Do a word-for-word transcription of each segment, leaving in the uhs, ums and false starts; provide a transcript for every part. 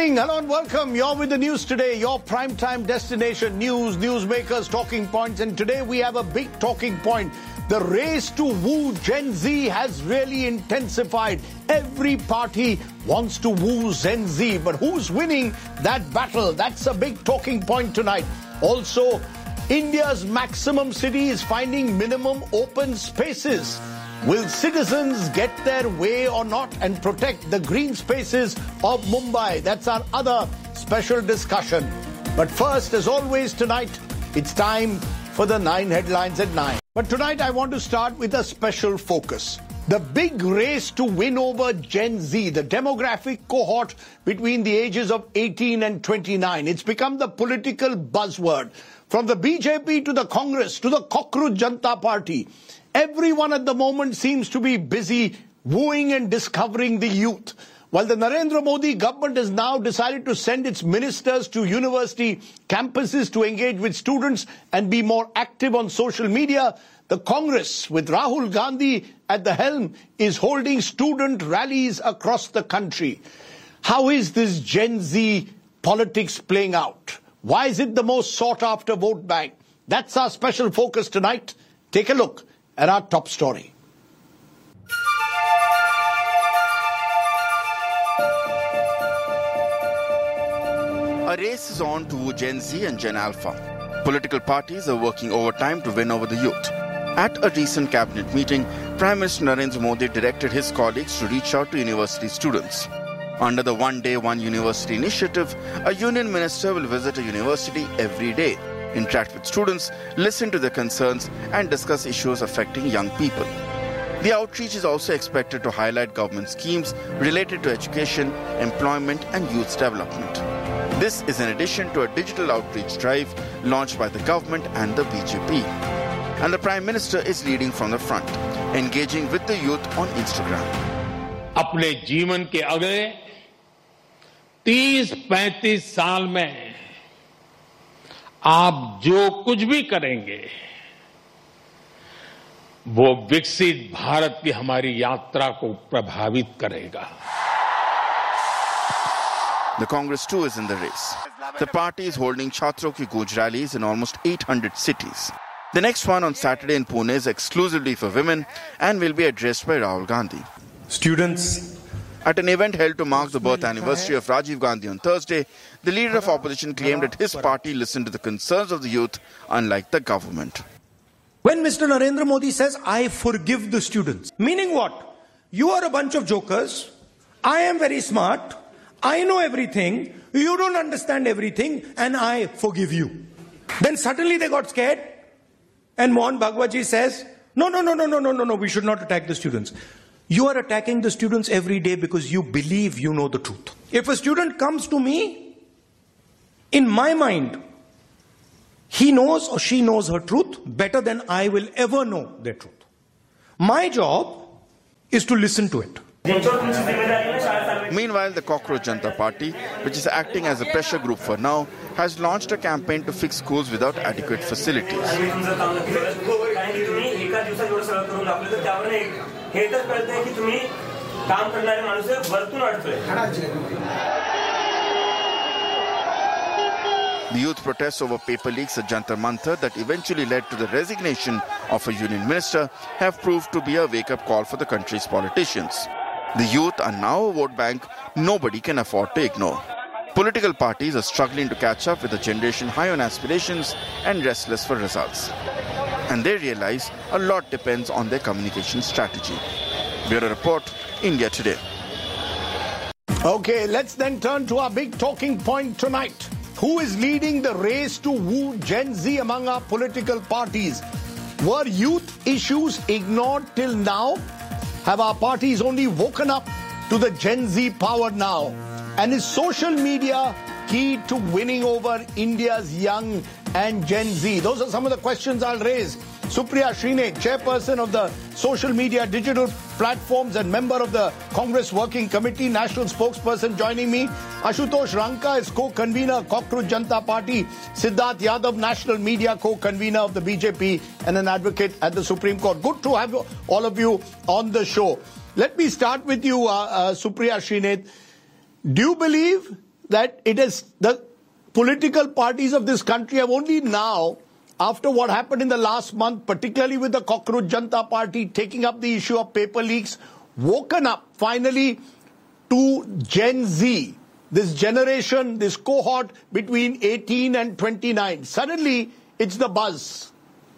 evening, hello and welcome. You're with the news today, your primetime destination, news, newsmakers, talking points. And today we have a big talking point. The race to woo Gen Z has really intensified. Every party wants to woo Gen Z, but who's winning that battle? That's a big talking point tonight. Also, India's maximum city is finding minimum open spaces. Will citizens get their way or not and protect the green spaces of Mumbai? That's our other special discussion. But first, as always tonight, it's time for the nine headlines at nine. But tonight I want to start with a special focus. The big race to win over Gen Z, the demographic cohort between the ages of eighteen and twenty-nine. It's become the political buzzword. From the B J P to the Congress to the Cockroach Janata Party, everyone at the moment seems to be busy wooing and discovering the youth. While the Narendra Modi government has now decided to send its ministers to university campuses to engage with students and be more active on social media, the Congress, with Rahul Gandhi at the helm, is holding student rallies across the country. How is this Gen Z politics playing out? Why is it the most sought-after vote bank? That's our special focus tonight. Take a look at our top story. A race is on to woo Gen Z and Gen Alpha. Political parties are working overtime to win over the youth. At a recent cabinet meeting, Prime Minister Narendra Modi directed his colleagues to reach out to university students. Under the One Day, One University initiative, a union minister will visit a university every day, interact with students, listen to their concerns, and discuss issues affecting young people. The outreach is also expected to highlight government schemes related to education, employment, and youth development. This is in addition to a digital outreach drive launched by the government and the B J P. And the Prime Minister is leading from the front, engaging with the youth on Instagram. अपने जीवन के अगले तीस पैंतीस साल में आप जो कुछ भी करेंगे वो विकसित भारत की हमारी यात्रा को प्रभावित करेगा. The Congress too is in the race. The party is holding Chhatro Ki Gooj rallies in almost eight hundred cities. The next one on Saturday in Pune is exclusively for women and will be addressed by Rahul Gandhi. Students. At an event held to mark the birth anniversary of Rajiv Gandhi on Thursday, the leader of opposition claimed that his party listened to the concerns of the youth, unlike the government. When Mister Narendra Modi says, I forgive the students, meaning what? You are a bunch of jokers. I am very smart. I know everything. You don't understand everything, and I forgive you. Then suddenly they got scared, and Mohan Bhagwatji says, no, no, no, no, no, no, no, no, we should not attack the students. You are attacking the students every day because you believe you know the truth. If a student comes to me, in my mind, he knows or she knows her truth better than I will ever know their truth. My job is to listen to it. Meanwhile, the Cockroach Janata Party, which is acting as a pressure group for now, has launched a campaign to fix schools without adequate facilities. The youth protests over paper leaks at Jantar Mantar that eventually led to the resignation of a union minister have proved to be a wake-up call for the country's politicians. The youth are now a vote bank nobody can afford to ignore. Political parties are struggling to catch up with a generation high on aspirations and restless for results. And they realize a lot depends on their communication strategy. Bureau Report, India Today. Okay, let's then turn to our big talking point tonight. Who is leading the race to woo Gen Z among our political parties? Were youth issues ignored till now? Have our parties only woken up to the Gen Z power now? And is social media key to winning over India's young and Gen Z? Those are some of the questions I'll raise. Supriya Srinath, chairperson of the social media digital platforms and member of the Congress Working Committee, national spokesperson, joining me. Ashutosh Ranka is co-convener, Cockroach Janata Party. Siddharth Yadav, national media co-convener of the B J P and an advocate at the Supreme Court. Good to have all of you on the show. Let me start with you, uh, uh, Supriya Srinath. Do you believe that it is the political parties of this country have only now, after what happened in the last month, particularly with the Cockroach Janata Party taking up the issue of paper leaks, woken up finally to Gen Z, this generation, this cohort between eighteen and twenty-nine. Suddenly, it's the buzz.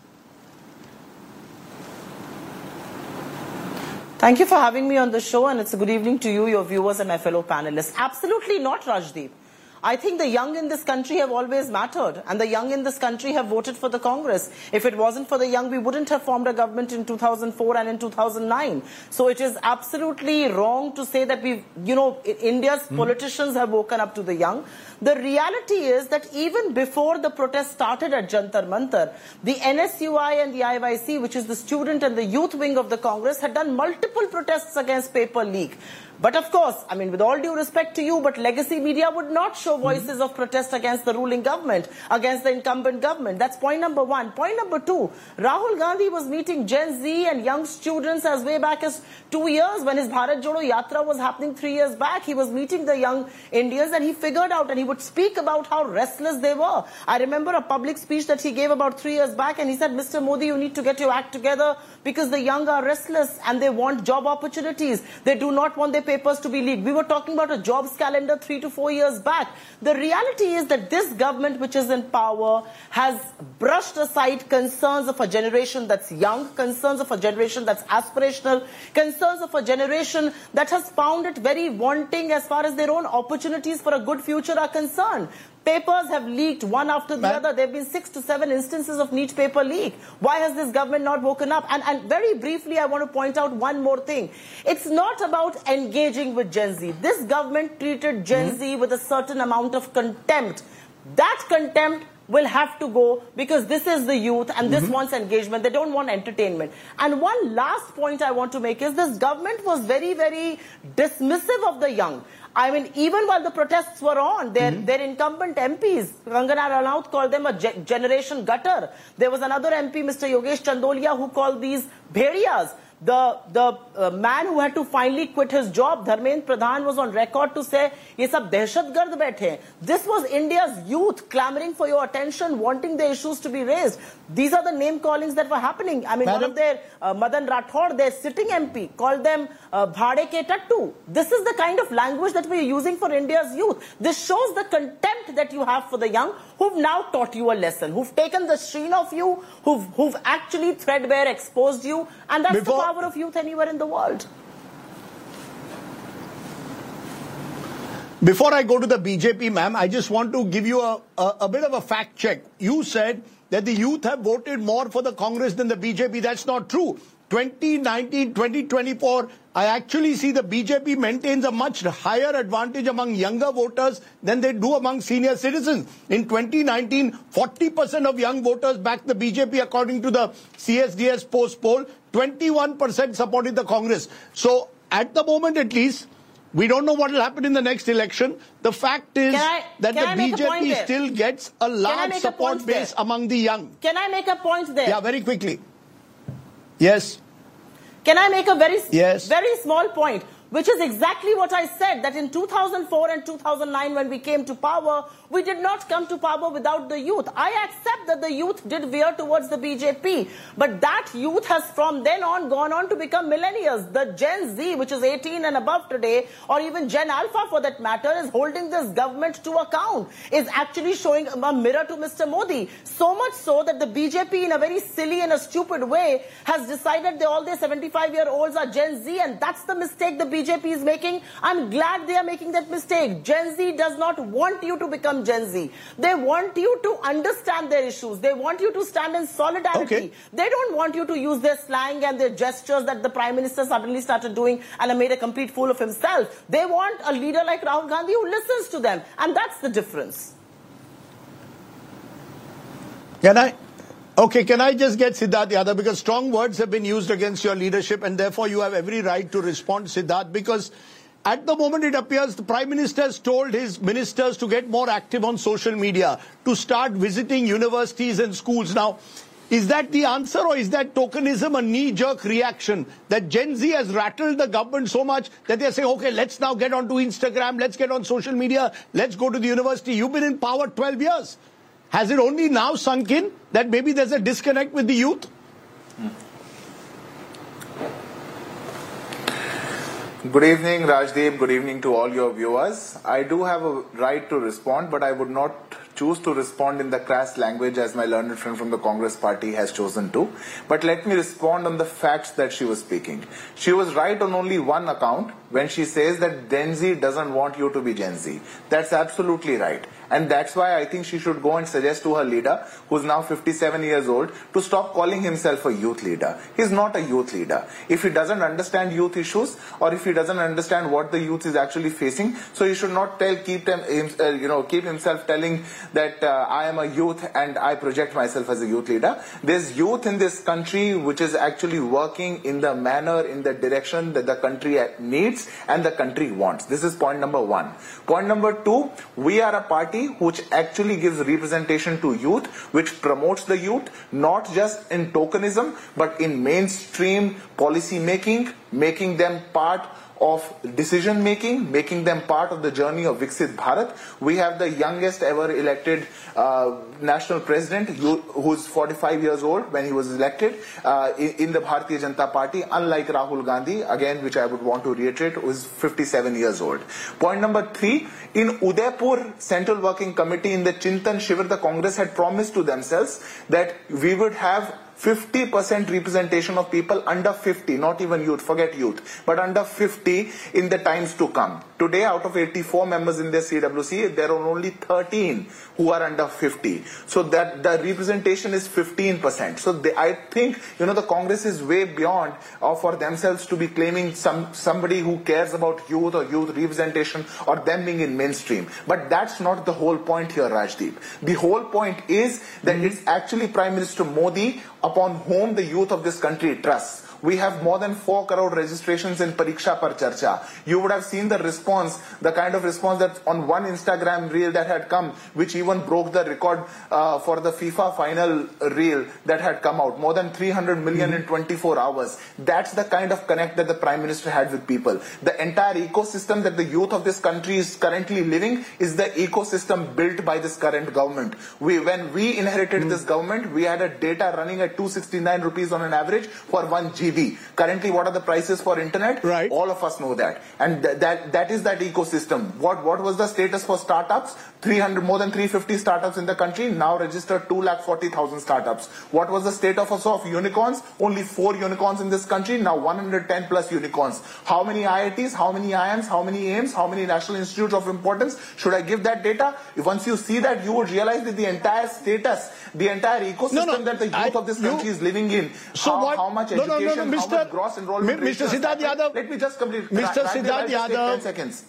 Thank you for having me on the show, and it's a good evening to you, your viewers, and my fellow panelists. Absolutely not, Rajdeep. I think the young in this country have always mattered, and the young in this country have voted for the Congress. If it wasn't for the young, we wouldn't have formed a government in two thousand four and in two thousand nine. So it is absolutely wrong to say that we, you know, India's mm. politicians have woken up to the young. The reality is that even before the protest started at Jantar Mantar, the N S U I and the I Y C, which is the student and the youth wing of the Congress, had done multiple protests against paper leak. But of course, I mean, with all due respect to you, but legacy media would not show voices mm-hmm. of protest against the ruling government, against the incumbent government. That's point number one. Point number two, Rahul Gandhi was meeting Gen Z and young students as way back as two years when his Bharat Jodo Yatra was happening three years back. He was meeting the young Indians and he figured out and he would speak about how restless they were. I remember a public speech that he gave about three years back and he said, Mister Modi, you need to get your act together because the young are restless and they want job opportunities. They do not want their papers to be leaked. We were talking about a jobs calendar three to four years back. The reality is that this government, which is in power, has brushed aside concerns of a generation that's young, concerns of a generation that's aspirational, concerns of a generation that has found it very wanting as far as their own opportunities for a good future are concerned. Papers have leaked one after the Man. other. There have been six to seven instances of neat paper leak. Why has this government not woken up? And, and very briefly, I want to point out one more thing. It's not about engaging with Gen Z. This government treated Gen mm-hmm. Z with a certain amount of contempt. That contempt will have to go because this is the youth and this mm-hmm. wants engagement. They don't want entertainment. And one last point I want to make is this government was very, very dismissive of the young. I mean, even while the protests were on, their, mm-hmm. their incumbent M Ps, Kangana Ranaut called them a ge generation gutter. There was another M P, Mister Yogesh Chandolia, who called these bhediyas. The, the uh, man who had to finally quit his job, Dharmendra Pradhan, was on record to say, ye sab dehshatgard baithe hain. This was India's youth clamoring for your attention, wanting the issues to be raised. These are the name callings that were happening. I mean, Madam? one of their, uh, Madan Rathod, their sitting M P, called them uh, bhade ke tattu. This is the kind of language that we are using for India's youth. This shows the contempt that you have for the young, who've now taught you a lesson, who've taken the sheen of you, who've, who've actually threadbare exposed you, and that's Before the power of youth anywhere in the world. Before I go to the B J P, ma'am, I just want to give you a, a, a bit of a fact check. You said that the youth have voted more for the Congress than the B J P. That's not true. twenty nineteen, twenty twenty-four, I actually see the B J P maintains a much higher advantage among younger voters than they do among senior citizens. In twenty nineteen, forty percent of young voters backed the B J P according to the C S D S post poll. twenty-one percent supported the Congress. So at the moment at least, we don't know what will happen in the next election. The fact is I, that the B J P still gets a large support base there? among the young. Can I make a point there? Yeah, very quickly. Yes. Can I make a very, yes. very small point? Which is exactly what I said, that in two thousand four and two thousand nine when we came to power, we did not come to power without the youth. I accept that the youth did veer towards the B J P, but that youth has from then on gone on to become millennials. The Gen Z, which is eighteen and above today, or even Gen Alpha for that matter, is holding this government to account, is actually showing a mirror to Mister Modi. So much so that the B J P in a very silly and a stupid way has decided that all their seventy-five-year-olds are Gen Z, and that's the mistake the B J P is making. I'm glad they are making that mistake. Gen Z does not want you to become Gen Z. They want you to understand their issues. They want you to stand in solidarity. Okay. They don't want you to use their slang and their gestures that the Prime Minister suddenly started doing and have made a complete fool of himself. They want a leader like Rahul Gandhi who listens to them. And that's the difference. Can I? Okay, can I just get Siddharth Yadav, because strong words have been used against your leadership and therefore you have every right to respond, Siddharth, because at the moment it appears the Prime Minister has told his ministers to get more active on social media, to start visiting universities and schools. Now, Is that the answer, or is that tokenism a knee-jerk reaction that Gen Z has rattled the government so much that they're saying, okay, let's now get onto Instagram, let's get on social media, let's go to the university. You've been in power twelve years. Has it only now sunk in that maybe there's a disconnect with the youth? Hmm. Good evening, Rajdeep. Good evening to all your viewers. I do have a right to respond, but I would not choose to respond in the crass language as my learned friend from the Congress party has chosen to. But let me respond on the facts that she was speaking. She was right on only one account when she says that Gen Z doesn't want you to be Gen Z. That's absolutely right. And that's why I think she should go and suggest to her leader, who's now fifty-seven years old, to stop calling himself a youth leader. He's not a youth leader. If he doesn't understand youth issues, or if he doesn't understand what the youth is actually facing, so he should not tell, keep them, uh, you know, keep himself telling that uh, I am a youth and I project myself as a youth leader. There's youth in this country which is actually working in the manner, in the direction that the country needs and the country wants. This is point number one. Point number two, we are a party which actually gives representation to youth, which promotes the youth, not just in tokenism, but in mainstream policy making, making them part of decision making, making them part of the journey of Viksit Bharat. We have the youngest ever elected uh, national president, who's forty-five years old when he was elected uh, in, in the Bharatiya Janata Party, unlike Rahul Gandhi, again, which I would want to reiterate, who is fifty-seven years old. Point number three, in Udaipur Central Working Committee in the Chintan Shivir, the Congress had promised to themselves that we would have fifty percent representation of people under fifty, not even youth, forget youth, but under fifty in the times to come. Today, out of eighty-four members in the C W C, there are only thirteen who are under fifty. So that the representation is fifteen percent. So they, I think, you know, the Congress is way beyond uh, for themselves to be claiming some somebody who cares about youth or youth representation or them being in mainstream. But that's not the whole point here, Rajdeep. The whole point is that mm-hmm. it's actually Prime Minister Modi upon whom the youth of this country trusts. We have more than four crore registrations in Pariksha Par Charcha. You would have seen the response, the kind of response that on one Instagram reel that had come, which even broke the record uh, for the FIFA final reel that had come out. More than three hundred million mm-hmm. in twenty-four hours. That's the kind of connect that the Prime Minister had with people. The entire ecosystem that the youth of this country is currently living is the ecosystem built by this current government. We, when we inherited mm-hmm. this government, we had a data running at two hundred sixty-nine rupees on an average for one G B. Currently, what are the prices for internet? Right. All of us know that. And th that that is that ecosystem. What what was the status for startups? three hundred, more than three hundred fifty startups in the country, now registered two lakh forty thousand startups. What was the status of unicorns? Only four unicorns in this country, now one hundred ten plus unicorns. How many I I Ts, how many I I Ms, how many A I I Ms, how many national institutes of importance? Should I give that data? If once you see that, you would realize that the entire status, the entire ecosystem no, no, that the youth I, of this country you, is living in, so how, what, how much education, no, no, no, no, Mister how much gross enrollment rate. Mister Siddharth Yadav. Let me just complete. Mister Siddharth Yadav. ten seconds.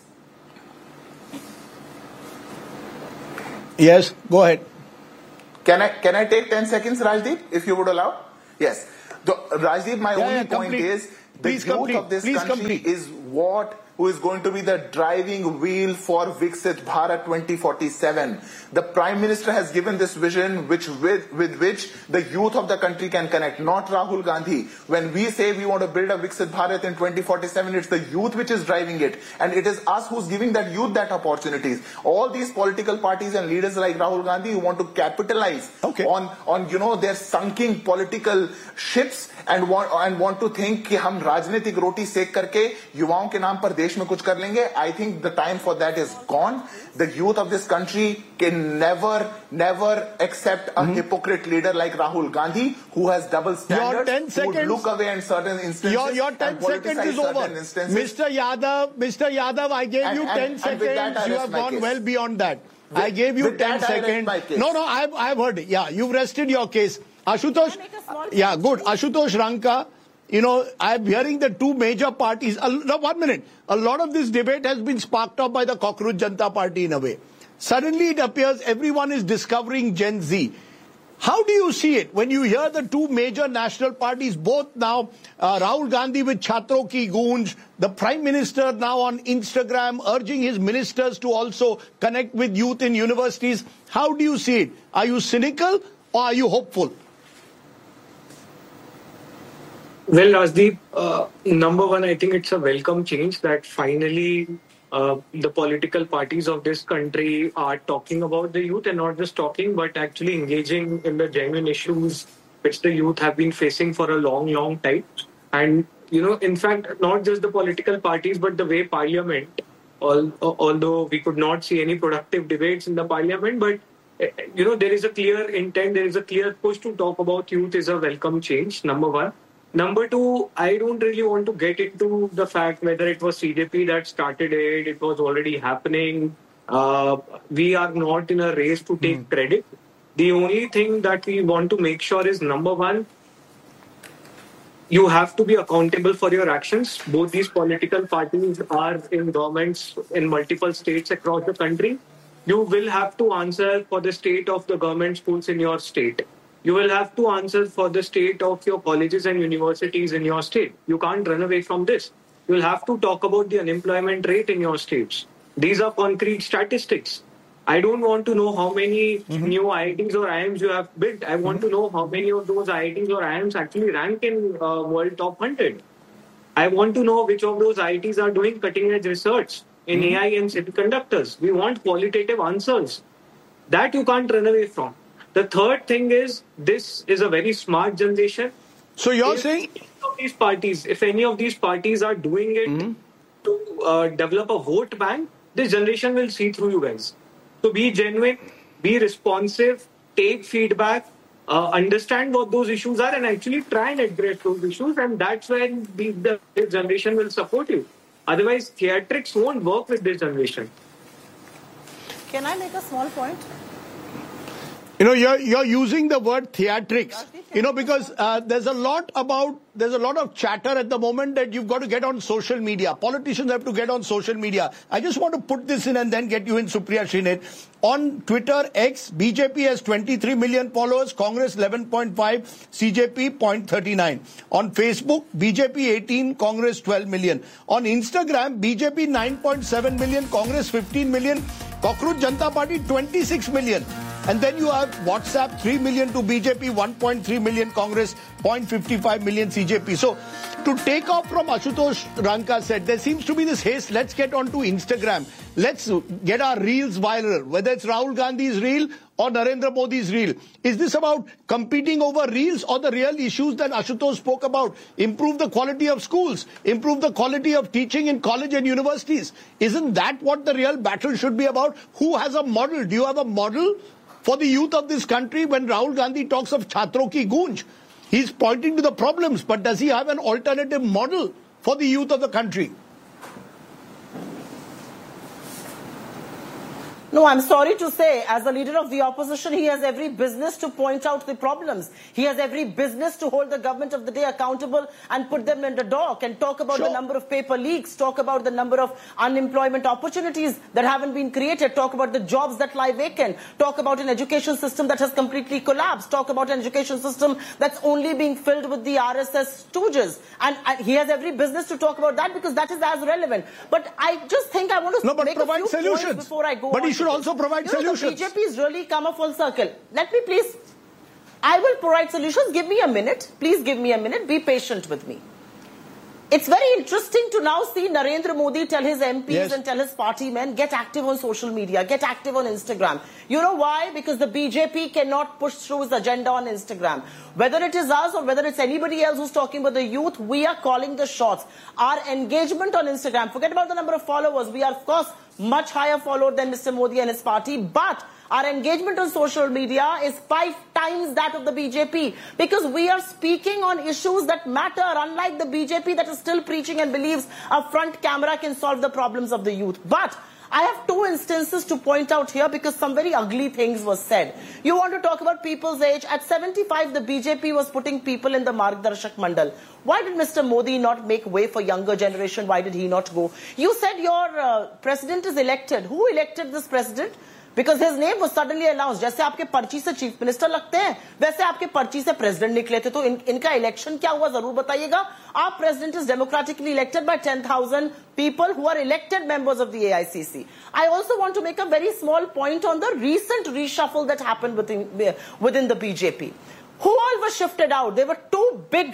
Yes, go ahead. Can I can I take ten seconds, Rajdeep, if you would allow? Yes. The, Rajdeep, my yeah, only yeah, point complete. is the Please youth complete. of this Please country complete. is what who is going to be the driving wheel for Viksit Bharat twenty forty-seven. The Prime Minister has given this vision which with, with which the youth of the country can connect, not Rahul Gandhi. When we say we want to build a Viksit Bharat in twenty forty-seven, it's the youth which is driving it. And it is us who's giving that youth that opportunities. All these political parties and leaders like Rahul Gandhi who want to capitalize okay. on, on, you know, their sunken political ships and want, and want to think कि हम राजनीतिक रोटी सेक करके युवाओं के नाम पर देश में कुछ कर लेंगे. I think the time for that is gone. The youth of this country can never, never accept a mm-hmm. hypocrite leader like Rahul Gandhi, who has double standards, who would look away in certain instances. Your, your ten seconds is over. Mister Yadav, Mister Yadav, I gave and, you ten and, seconds. And you have gone case. well beyond that. With, I gave you ten seconds. No, no, I've, I've heard it. Yeah, you've rested your case. Ashutosh, yeah, good. Ashutosh Ranka, you know, I'm hearing the two major parties. Uh, no, one minute. A lot of this debate has been sparked up by the Cockroach Janata Party in a way. Suddenly it appears everyone is discovering Gen Z. How do you see it when you hear the two major national parties, both now, uh, Rahul Gandhi with Chhatron Ki Goonj, the Prime Minister now on Instagram urging his ministers to also connect with youth in universities. How do you see it? Are you cynical or are you hopeful? Well, Rajdeep, uh, number one, I think it's a welcome change that finally uh, the political parties of this country are talking about the youth, and not just talking, but actually engaging in the genuine issues which the youth have been facing for a long, long time. And, you know, in fact, not just the political parties, but the way Parliament, al- although we could not see any productive debates in the Parliament, but eh, you know, there is a clear intent, there is a clear push to talk about youth is a welcome change, number one. Number two, I don't really want to get into the fact whether it was C J P that started it, it was already happening. Uh, we are not in a race to take mm. credit. The only thing that we want to make sure is, number one, you have to be accountable for your actions. Both these political parties are in governments in multiple states across the country. You will have to answer for the state of the government schools in your state. You will have to answer for the state of your colleges and universities in your state. You can't run away from this. You will have to talk about the unemployment rate in your states. These are concrete statistics. I don't want to know how many mm-hmm. new I I Ts or I I Ms you have built. I want mm-hmm. to know how many of those I I Ts or I I Ms actually rank in uh, world top one hundred. I want to know which of those I I Ts are doing cutting-edge research in mm-hmm. A I and semiconductors. We want qualitative answers. That you can't run away from. The third thing is, this is a very smart generation. So you're if saying any of these parties, if any of these parties are doing it mm-hmm. to uh, develop a vote bank, this generation will see through you guys. So be genuine, be responsive, take feedback, uh, understand what those issues are, and actually try and address those issues. And that's when the, the this generation will support you. Otherwise, theatrics won't work with this generation. Can I make a small point? You know, you're, you're using the word theatrics, you know, because uh, there's a lot about, there's a lot of chatter at the moment that you've got to get on social media. Politicians have to get on social media. I just want to put this in and then get you in, Supriya Shrinit. On Twitter, X, B J P has twenty-three million followers, Congress eleven point five, C J P zero point three nine. On Facebook, B J P eighteen, Congress twelve million. On Instagram, B J P nine point seven million, Congress fifteen million, Cockroach Janata Party twenty-six million. And then you have WhatsApp, three million to B J P, one point three million Congress, zero point five five million C J P. So, to take off from Ashutosh Ranka said, there seems to be this haste. Let's get onto Instagram. Let's get our reels viral, whether it's Rahul Gandhi's reel or Narendra Modi's reel. Is this about competing over reels or the real issues that Ashutosh spoke about? Improve the quality of schools, improve the quality of teaching in college and universities. Isn't that what the real battle should be about? Who has a model? Do you have a model for the youth of this country? When Rahul Gandhi talks of Chhatron ki Goonj, he's pointing to the problems, but does he have an alternative model for the youth of the country? No, I'm sorry to say, as the leader of the opposition, he has every business to point out the problems. He has every business to hold the government of the day accountable and put them in the dock and talk about sure. the number of paper leaks, talk about the number of unemployment opportunities that haven't been created, talk about the jobs that lie vacant, talk about an education system that has completely collapsed, talk about an education system that's only being filled with the R S S stooges. And, and he has every business to talk about that because that is as relevant. But I just think I want to no, make a few solutions. points before I go but on. He should also provide you know, solutions. The B J P is really come a full circle. Let me please, I will provide solutions. Give me a minute. Please give me a minute. Be patient with me. It's very interesting to now see Narendra Modi tell his M Ps yes. and tell his party men, get active on social media, get active on Instagram. You know why? Because the B J P cannot push through its agenda on Instagram. Whether it is us or whether it's anybody else who's talking about the youth, we are calling the shots. Our engagement on Instagram, forget about the number of followers. We are, of course, much higher followed than Mister Modi and his party, but our engagement on social media is five times that of the B J P because we are speaking on issues that matter, unlike the B J P that is still preaching and believes a front camera can solve the problems of the youth. But I have two instances to point out here because some very ugly things were said. You want to talk about people's age. At seventy-five, the B J P was putting people in the Margdarshak Mandal. Why did Mister Modi not make way for younger generation? Why did he not go? You said your uh, president is elected. Who elected this president? Because his name was suddenly announced. जैसे आपके पर्ची से chief minister लगते हैं, वैसे आपके पर्ची से प्रेसिडेंट निकले थे. तो इन, इनका इलेक्शन क्या हुआ जरूर बताइएगा. Our president is democratically elected by ten thousand people who are elected members of the A I C C. I also want to make a very small point on the recent reshuffle that happened within, within the B J P. Who all were shifted out? There were two big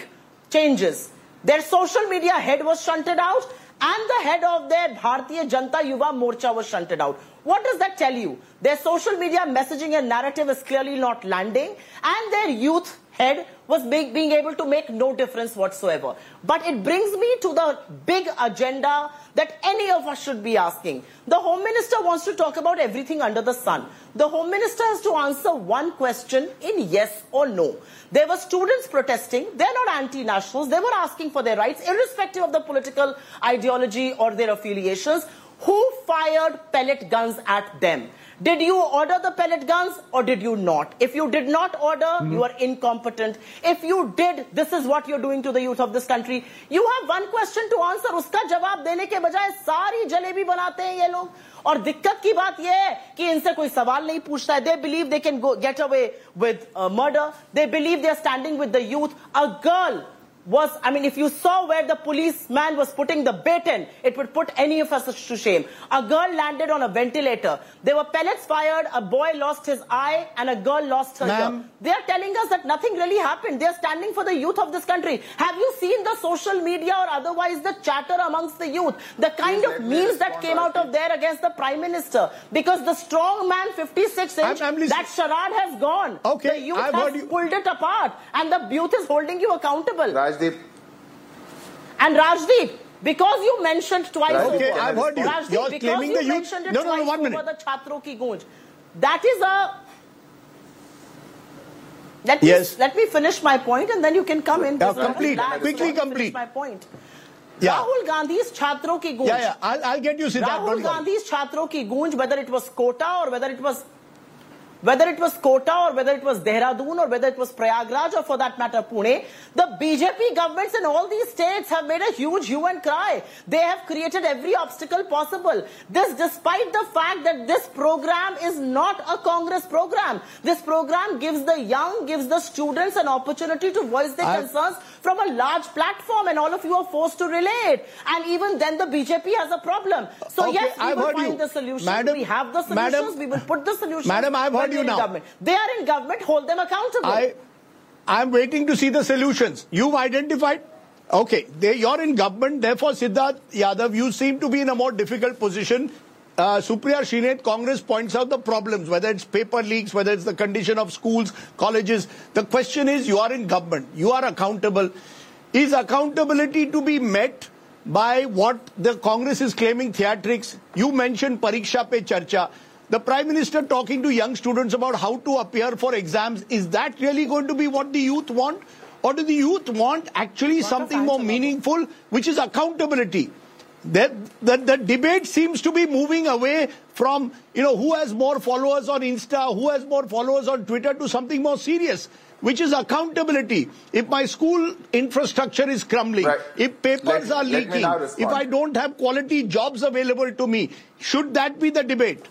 changes. Their social media head was shunted out and the head of their Bharatiya Janata Yuva Morcha was shunted out. What does that tell you? Their social media messaging and narrative is clearly not landing, and their youth head was being, being able to make no difference whatsoever. But it brings me to the big agenda that any of us should be asking. The Home Minister wants to talk about everything under the sun. The Home Minister has to answer one question in yes or no. There were students protesting. They're not anti-nationals. They were asking for their rights, irrespective of the political ideology or their affiliations. Who fired pellet guns at them? Did you order the pellet guns or did you not? If you did not order, mm-hmm. you are incompetent. If you did, this is what you're doing to the youth of this country. You have one question to answer. Uska jawab dene ke bajaye सारी जलेबी बनाते हैं ये लोग. और दिक्कत की बात ये है कि इनसे कोई सवाल नहीं पूछता है. They believe they can go, get away with uh, murder. They believe they're standing with the youth. A girl was, I mean, if you saw where the policeman was putting the bait in, it would put any of us to shame. A girl landed on a ventilator. There were pellets fired, a boy lost his eye, and a girl lost her ear. They are telling us that nothing really happened. They are standing for the youth of this country. Have you seen the social media or otherwise the chatter amongst the youth? The kind Please of memes that came out of there against the Prime Minister. Because the strong man fifty-six inch, I'm, I'm that charade has gone. Okay, the youth I've has heard you. pulled it apart. And the youth is holding you accountable. Rajdeep. And Rajdeep, because you mentioned twice Rajdeep, over, okay, I've heard you. Rajdeep, You're because claiming you the youth. mentioned it No, no, twice no, one minute. over the Chhatron ki Goonj. That is a... Let me, yes. let me finish my point and then you can come in. Yeah, complete. Quickly Finish complete. my point. Yeah. Rahul Gandhi's Chhatron ki Goonj. Yeah, yeah. I'll, I'll get you, Siddharth. Rahul Gandhi's Chhatron ki Goonj, whether it was Kota or whether it was... Whether it was Kota or whether it was Dehradun or whether it was Prayagraj or for that matter Pune, the B J P governments in all these states have made a huge hue and cry. They have created every obstacle possible. This despite the fact that this program is not a Congress program. This program gives the young, gives the students an opportunity to voice their I've... concerns from a large platform, and all of you are forced to relay it. And even then the B J P has a problem. So okay, yes, we I've will find you. the solutions. Madam, we have the solutions. Madam, we will put the solutions. Madam, I've heard you now. Government. They are in government, hold them accountable. I, I'm waiting to see the solutions. You've identified, okay, they, you're in government, therefore Siddharth Yadav, you seem to be in a more difficult position. Uh, Supriya Shrinet, Congress points out the problems, whether it's paper leaks, whether it's the condition of schools, colleges. The question is, you are in government, you are accountable. Is accountability to be met by what the Congress is claiming theatrics? You mentioned Pariksha Pe Charcha. The Prime Minister talking to young students about how to appear for exams. Is that really going to be what the youth want? Or do the youth want actually something more meaningful, which is accountability? The, the, the debate seems to be moving away from, you know, who has more followers on Insta, who has more followers on Twitter, to something more serious, which is accountability. If my school infrastructure is crumbling, right. if papers let, are leaking, if I don't have quality jobs available to me, should that be the debate?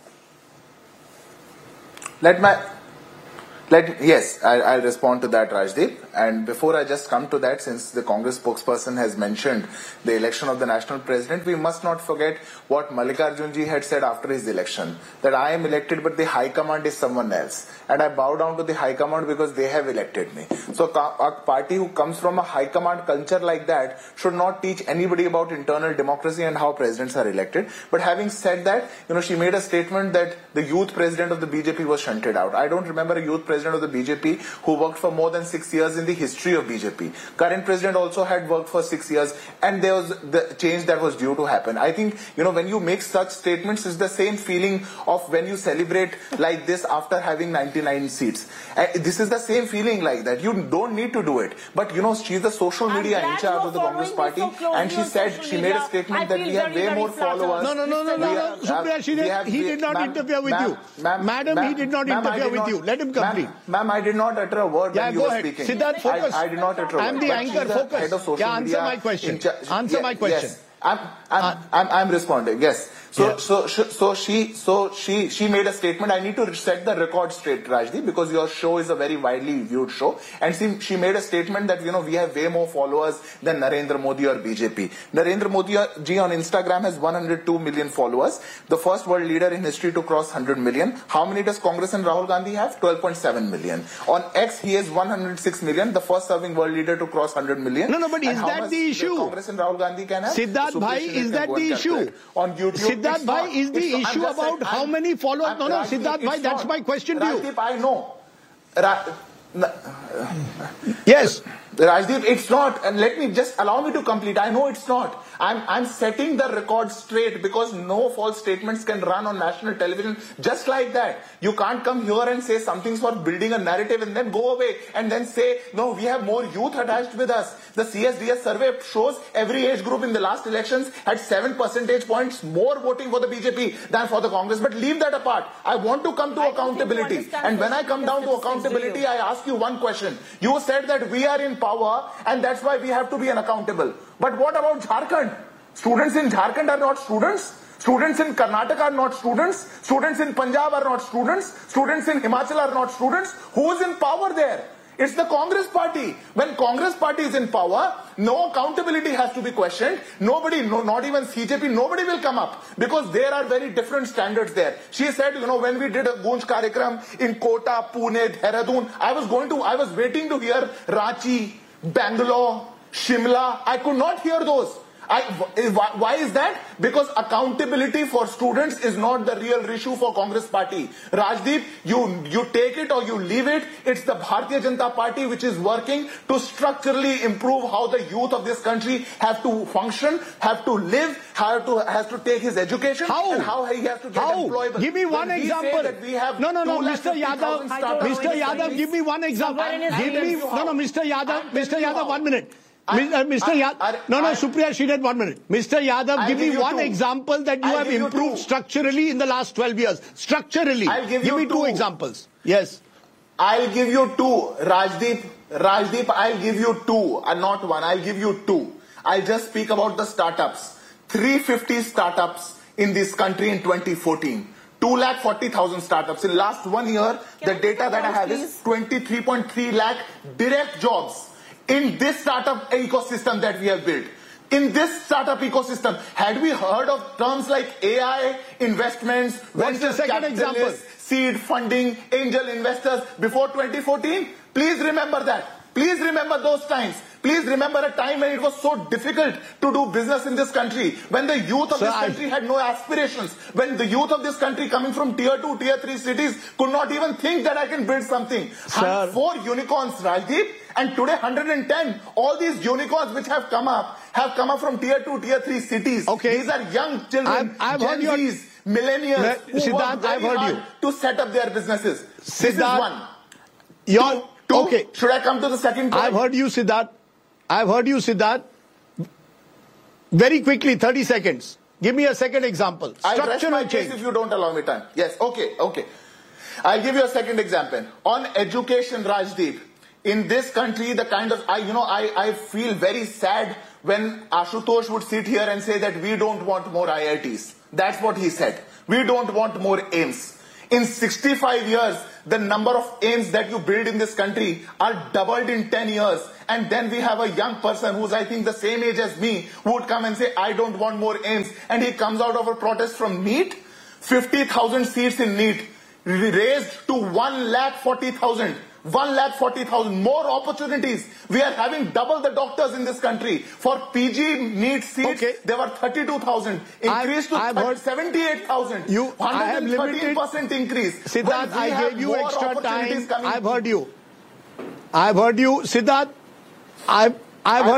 Let my, let, yes, I, I'll respond to that, Rajdeep. And before I just come to that, since the Congress spokesperson has mentioned the election of the national president, we must not forget what Mallikarjun ji had said after his election, that I am elected but the high command is someone else. And I bow down to the high command because they have elected me. So a party who comes from a high command culture like that should not teach anybody about internal democracy and how presidents are elected. But having said that, you know, she made a statement that the youth president of the B J P was shunted out. I don't remember a youth president of the B J P who worked for more than six years in the history of B J P. Current president also had worked for six years and there was the change that was due to happen. I think, you know, when you make such statements, it's the same feeling of when you celebrate like this after having ninety-nine seats. Uh, this is the same feeling like that. You don't need to do it. But, you know, she's the social media in charge of the Congress party, so and she said, she made a statement that we have way more followers. No, no, no, no, no, no. Supriya, she did, he did not interfere with you. Madam, he did not interfere with you. Let him complete. Ma'am, I did not utter a word yeah, when you go were ahead. speaking. Siddharth, focus. I, I did not utter a word. I'm the anchor, focus. Yeah, answer my question. Answer yeah, my question. Yes. I'm, I'm, uh, I'm, I'm responding. Yes. So, yeah. so, so she, so she, she made a statement. I need to set the record straight, Rajdeep, because your show is a very widely viewed show. And she, she made a statement that, you know, we have way more followers than Narendra Modi or B J P. Narendra Modi ji on Instagram has one hundred two million followers. The first world leader in history to cross one hundred million. How many does Congress and Rahul Gandhi have? twelve point seven million. On X, he has one hundred six million, the first serving world leader to cross one hundred million. No, no, but and is that the issue? Congress and Rahul Gandhi can have? Siddharth Bhai, is that the issue? On YouTube, Siddharth Bhai, is the it's issue not, about saying, how I'm, many followers? I'm, No, no, Rajdeep, Siddharth Bhai, that's not. my question to you. Rajdeep, I know. Ra Yes. Rajdeep, it's not, and let me just allow me to complete. I know it's not. I'm, I'm setting the record straight because no false statements can run on national television just like that. You can't come here and say something's for building a narrative and then go away and then say, no, we have more youth attached with us. The C S D S survey shows every age group in the last elections had seven percentage points more voting for the B J P than for the Congress. But leave that apart. I want to come to I accountability. And when I come down to accountability, I ask you one question. You said that we are in power and that's why we have to be unaccountable. But what about Jharkhand? Students in Jharkhand are not students. Students in Karnataka are not students. Students in Punjab are not students. Students in Himachal are not students. Who is in power there? It's the Congress party. When Congress party is in power, no accountability has to be questioned. Nobody, no, not even C J P, nobody will come up because there are very different standards there. She said, you know, when we did a Gunj Karikram in Kota, Pune, Dehradun, I was going to, I was waiting to hear Ranchi, Bangalore, Shimla. I could not hear those. I, why is that? Because accountability for students is not the real issue for Congress party. Rajdeep, you, you take it or you leave it. It's the Bharatiya Janata Party which is working to structurally improve how the youth of this country have to function, have to live, have to, has to take his education, how? and how he has to get how? employable. Give me one when example. That we have no, no, no, Mister Yadav, Mister Yadav, give me one example. Give me, no, no, Mister Yadav, Mister Yadav, one minute. I, Mister Yadav, no, no, Supriya, she did one minute. Mister Yadav, I'll give me give one two. example that you I'll have give you improved two. structurally in the last twelve years. Structurally. I'll give give you me two. two examples. Yes. I'll give you two. Rajdeep, Rajdeep, I'll give you two, and not one. I'll give you two. I'll just speak about the startups. three hundred fifty startups in this country in twenty fourteen. two lakh forty thousand startups. In last one year, Can the I data that I have please? is twenty-three point three lakh direct jobs in this startup ecosystem that we have built. In this startup ecosystem, had we heard of terms like A I, investments, What's the venture second example? capitalists, seed funding, angel investors before twenty fourteen? Please remember that. Please remember those times. Please remember a time when it was so difficult to do business in this country, when the youth of Sir, this country I... had no aspirations, when the youth of this country coming from tier two, tier three cities could not even think that I can build something. Sir... Four unicorns, Rajdeep, and today one hundred ten. All these unicorns which have come up have come up from tier two, tier three cities. Okay. These are young children, I've, I've Gen heard Zs, millennials, Me, who Siddharth, work very I've heard hard you. to set up their businesses. This is Siddharth, one. You're, Two, two, okay. Should I come to the second point? I've heard you, Siddharth. I've heard you, Siddharth. Very quickly, thirty seconds. Give me a second example. I'll rest Structural my change. case if you don't allow me time. Yes, okay, okay. I'll give you a second example. On education, Rajdeep, in this country, the kind of, I, you know, I, I feel very sad when Ashutosh would sit here and say that we don't want more I I Ts. That's what he said. We don't want more AIIMS. In sixty-five years, the number of AIIMS that you build in this country are doubled in ten years. And then we have a young person who's, I think, the same age as me, who would come and say, I don't want more AIIMS. And he comes out of a protest from NEET. fifty thousand seats in NEET raised to one lakh forty thousand. one lakh forty thousand more opportunities. We are having double the doctors in this country. For P G NEET seats, Okay. there were thirty-two thousand. Increased I've- I've to heard- seventy-eight thousand. You, I have limited. one hundred thirteen percent increase. Siddharth, When we I have gave you more extra opportunities time. coming- I've heard you. I've heard you. Siddharth, I've, I've heard